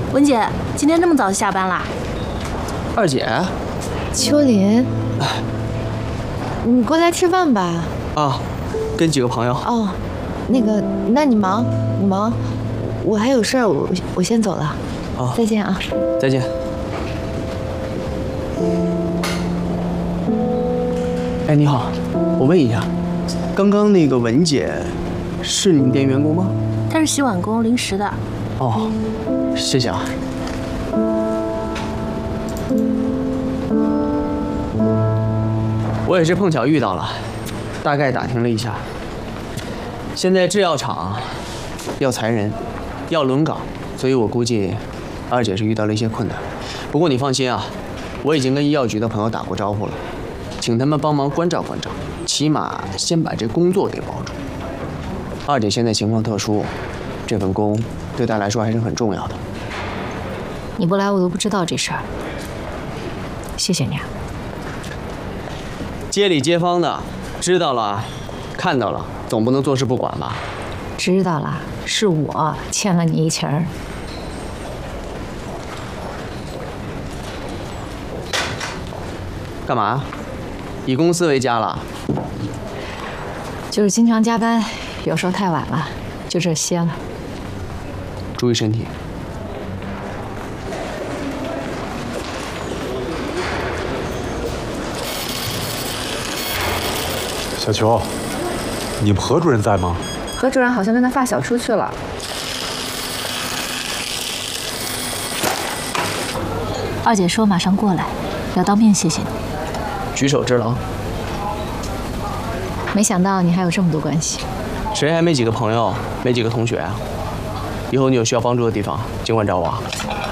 文姐，今天这么早就下班啦？ 二姐， 秋林，你过来吃饭吧。 啊，跟几个朋友。 哦，那你忙，我还有事儿，我先走了。 好， 再见啊。 再见。哎，你好，我问一下，刚刚那个文姐是你们店员工吗？ 她是洗碗工，临时的。 哦，谢谢啊。我也是碰巧遇到了，大概打听了一下，现在制药厂要裁人，要轮岗，所以我估计二姐是遇到了一些困难。不过你放心啊，我已经跟医药局的朋友打过招呼了，请他们帮忙关照关照，起码先把这工作给保住。二姐现在情况特殊，这份工对她来说还是很重要的。 你不来我都不知道这事儿，谢谢你啊。 街里街坊的知道了，看到了，总不能坐视不管吧？ 知道了，是我欠了你一情儿。 干嘛？以公司为家了？ 就是经常加班，有时候太晚了，就这歇了。 注意身体。 小球，你们何主任在吗？ 何主任好像跟他发小出去了。 二姐说马上过来，要当面谢谢你。 举手之劳。 没想到你还有这么多关系。 谁还没几个朋友，没几个同学啊？以后你有需要帮助的地方，尽管找我啊。